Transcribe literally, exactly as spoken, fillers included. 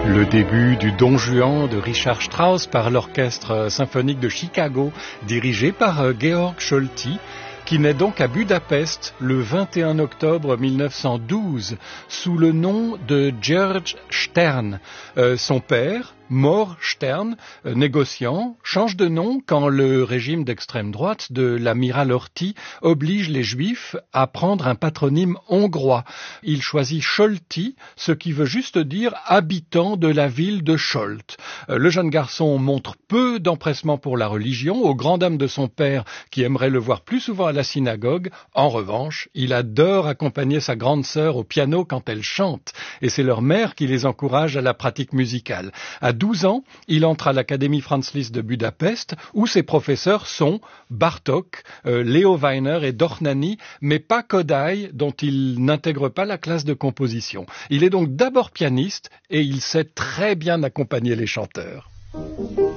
Le début du Don Juan de Richard Strauss par l'Orchestre symphonique de Chicago, dirigé par Georg Solti, qui naît donc à Budapest le vingt et un octobre mille neuf cent douze sous le nom de Georg Stern. Euh, son père, Mort Stern, euh, négociant, change de nom quand le régime d'extrême droite de l'amiral Horthy oblige les Juifs à prendre un patronyme hongrois. Il choisit Solti, ce qui veut juste dire habitant de la ville de Solt. Euh, le jeune garçon montre peu d'empressement pour la religion, aux grandes dames de son père qui aimerait le voir plus souvent à la synagogue. En revanche, il adore accompagner sa grande sœur au piano quand elle chante, et c'est leur mère qui les encourage à la pratique musicale. À douze ans, il entre à l'Académie Franz Liszt de Budapest, où ses professeurs sont Bartók, euh, Leo Weiner et Dornani, mais pas Kodály, dont il n'intègre pas la classe de composition. Il est donc d'abord pianiste, et il sait très bien accompagner les chanteurs.